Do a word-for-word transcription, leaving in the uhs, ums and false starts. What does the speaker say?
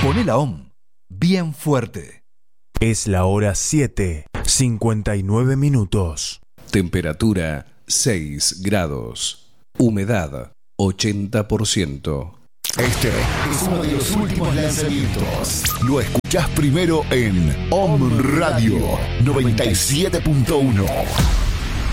Poné la O M bien fuerte. Es la hora siete, cincuenta y nueve minutos. Temperatura seis grados. Humedad ochenta por ciento. Este es uno de los últimos lanzamientos. Lo escuchás primero en O M Radio noventa y siete punto uno.